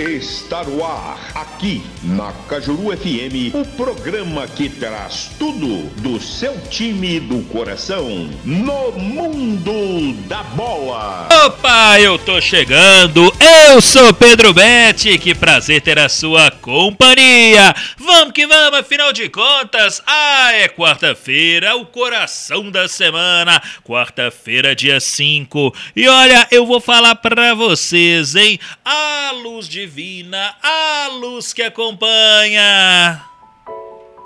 Está no ar, aqui na Cajuru FM, o programa que traz tudo do seu time do coração no mundo da bola. Opa, eu tô chegando, eu sou Pedro Betti, que prazer ter a sua companhia. Vamos que vamos, afinal de contas, é quarta-feira, o coração da semana, quarta-feira, dia 5. E olha, eu vou falar pra vocês, hein, a luz divina, a luz que acompanha.